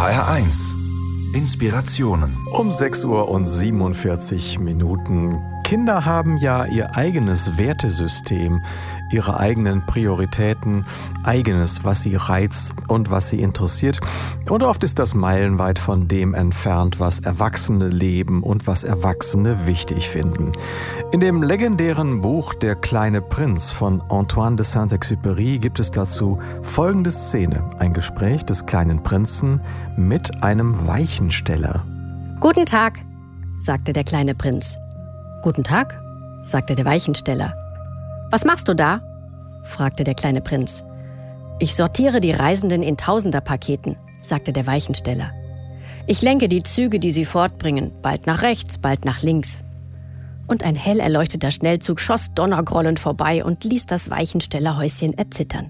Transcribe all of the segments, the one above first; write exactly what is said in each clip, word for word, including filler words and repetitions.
H R eins Inspirationen. Um sechs Uhr und siebenundvierzig Minuten. Kinder haben ja ihr eigenes Wertesystem, ihre eigenen Prioritäten, eigenes, was sie reizt und was sie interessiert. Und oft ist das meilenweit von dem entfernt, was Erwachsene leben und was Erwachsene wichtig finden. In dem legendären Buch Der kleine Prinz von Antoine de Saint-Exupéry gibt es dazu folgende Szene. Ein Gespräch des kleinen Prinzen mit einem Weichensteller. »Guten Tag«, sagte der kleine Prinz. »Guten Tag«, sagte der Weichensteller. »Was machst du da?«, fragte der kleine Prinz. »Ich sortiere die Reisenden in Tausenderpaketen«, sagte der Weichensteller. »Ich lenke die Züge, die sie fortbringen, bald nach rechts, bald nach links.« Und ein hell erleuchteter Schnellzug schoss donnergrollend vorbei und ließ das Weichenstellerhäuschen erzittern.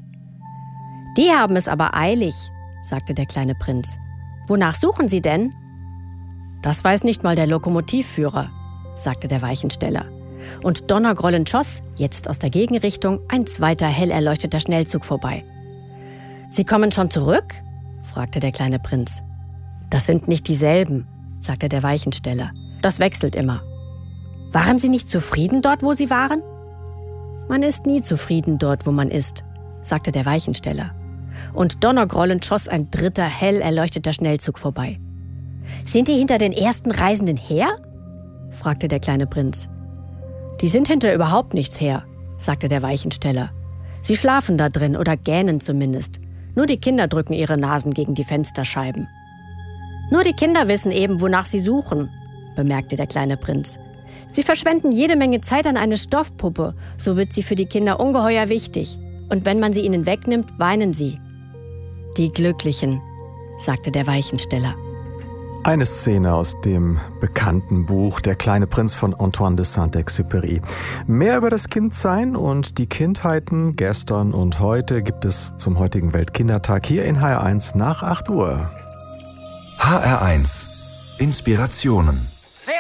»Die haben es aber eilig«, sagte der kleine Prinz. »Wonach suchen Sie denn?« »Das weiß nicht mal der Lokomotivführer«, sagte der Weichensteller. Und donnergrollend schoss, jetzt aus der Gegenrichtung, ein zweiter hell erleuchteter Schnellzug vorbei. »Sie kommen schon zurück?«, fragte der kleine Prinz. »Das sind nicht dieselben«, sagte der Weichensteller. »Das wechselt immer.« »Waren Sie nicht zufrieden dort, wo Sie waren?« »Man ist nie zufrieden dort, wo man ist«, sagte der Weichensteller. Und donnergrollend schoss ein dritter hell erleuchteter Schnellzug vorbei. »Sind die hinter den ersten Reisenden her?«, fragte der kleine Prinz. »Die sind hinter überhaupt nichts her«, sagte der Weichensteller. »Sie schlafen da drin oder gähnen zumindest. Nur die Kinder drücken ihre Nasen gegen die Fensterscheiben.« »Nur die Kinder wissen eben, wonach sie suchen«, bemerkte der kleine Prinz. »Sie verschwenden jede Menge Zeit an eine Stoffpuppe, so wird sie für die Kinder ungeheuer wichtig. Und wenn man sie ihnen wegnimmt, weinen sie.« »Die Glücklichen«, sagte der Weichensteller. Eine Szene aus dem bekannten Buch Der kleine Prinz von Antoine de Saint-Exupéry. Mehr über das Kindsein und die Kindheiten gestern und heute gibt es zum heutigen Weltkindertag hier in H R eins nach acht Uhr. H R eins Inspirationen.